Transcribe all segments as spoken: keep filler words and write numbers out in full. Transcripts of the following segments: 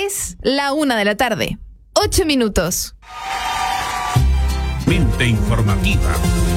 Es la una de la tarde. Ocho minutos. Mente informativa.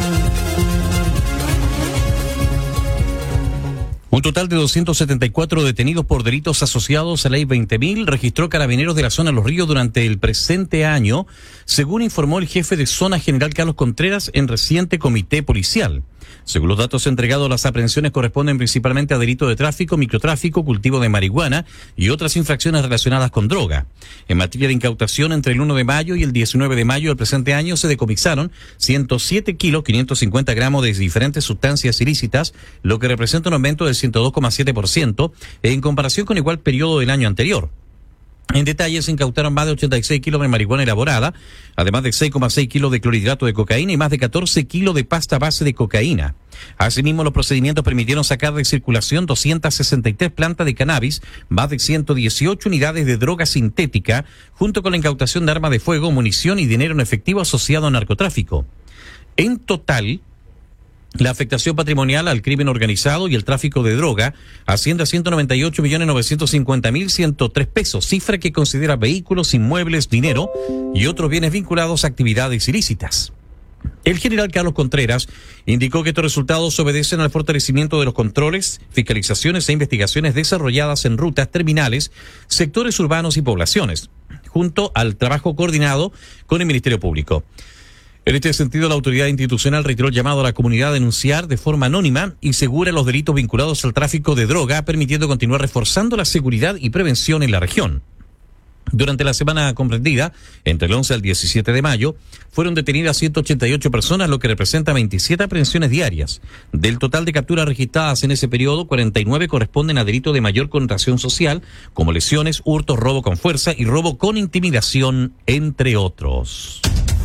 Un total de doscientos setenta y cuatro detenidos por delitos asociados a Ley veinte mil registró Carabineros de la zona Los Ríos durante el presente año, según informó el jefe de zona general Carlos Contreras en reciente comité policial. Según los datos entregados, las aprehensiones corresponden principalmente a delitos de tráfico, microtráfico, cultivo de marihuana y otras infracciones relacionadas con droga. En materia de incautación, entre el uno de mayo y el diecinueve de mayo del presente año se decomisaron ciento siete kilos, quinientos cincuenta gramos de diferentes sustancias ilícitas, lo que representa un aumento del ciento dos coma siete por ciento en comparación con igual periodo del año anterior. En detalle, se incautaron más de ochenta y seis kilos de marihuana elaborada, además de seis coma seis kilos de clorhidrato de cocaína y más de catorce kilos de pasta base de cocaína. Asimismo, los procedimientos permitieron sacar de circulación doscientas sesenta y tres plantas de cannabis, más de ciento dieciocho unidades de droga sintética, junto con la incautación de armas de fuego, munición y dinero en efectivo asociado a narcotráfico. En total, la afectación patrimonial al crimen organizado y el tráfico de droga asciende a ciento noventa y ocho millones novecientos cincuenta mil ciento tres pesos, cifra que considera vehículos, inmuebles, dinero y otros bienes vinculados a actividades ilícitas. El general Carlos Contreras indicó que estos resultados obedecen al fortalecimiento de los controles, fiscalizaciones e investigaciones desarrolladas en rutas, terminales, sectores urbanos y poblaciones, junto al trabajo coordinado con el Ministerio Público. En este sentido, la autoridad institucional reiteró el llamado a la comunidad a denunciar de forma anónima y segura los delitos vinculados al tráfico de droga, permitiendo continuar reforzando la seguridad y prevención en la región. Durante la semana comprendida, entre el once al diecisiete de mayo, fueron detenidas ciento ochenta y ocho personas, lo que representa veintisiete aprehensiones diarias. Del total de capturas registradas en ese periodo, cuarenta y nueve corresponden a delitos de mayor connotación social, como lesiones, hurtos, robo con fuerza y robo con intimidación, entre otros.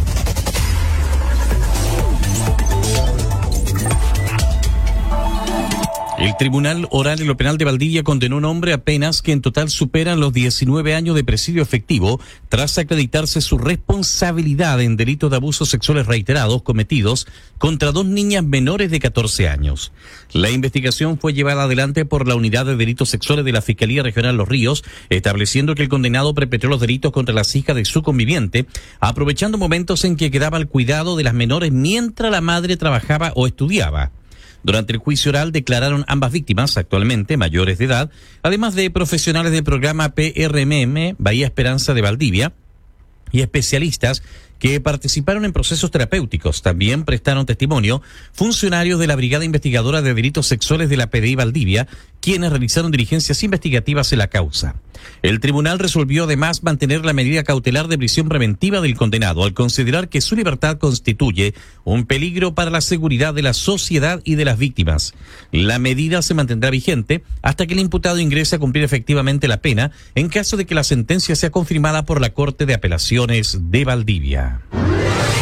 El Tribunal Oral en lo Penal de Valdivia condenó a un hombre a penas que en total superan los diecinueve años de presidio efectivo tras acreditarse su responsabilidad en delitos de abusos sexuales reiterados cometidos contra dos niñas menores de catorce años. La investigación fue llevada adelante por la Unidad de Delitos Sexuales de la Fiscalía Regional Los Ríos, estableciendo que el condenado perpetró los delitos contra las hijas de su conviviente, aprovechando momentos en que quedaba al cuidado de las menores mientras la madre trabajaba o estudiaba. Durante el juicio oral declararon ambas víctimas, actualmente mayores de edad, además de profesionales del programa P R M M Bahía Esperanza de Valdivia y especialistas que participaron en procesos terapéuticos. También prestaron testimonio funcionarios de la Brigada Investigadora de Delitos Sexuales de la P D I Valdivia, quienes realizaron diligencias investigativas en la causa. El tribunal resolvió además mantener la medida cautelar de prisión preventiva del condenado, al considerar que su libertad constituye un peligro para la seguridad de la sociedad y de las víctimas. La medida se mantendrá vigente hasta que el imputado ingrese a cumplir efectivamente la pena, en caso de que la sentencia sea confirmada por la Corte de Apelaciones de Valdivia.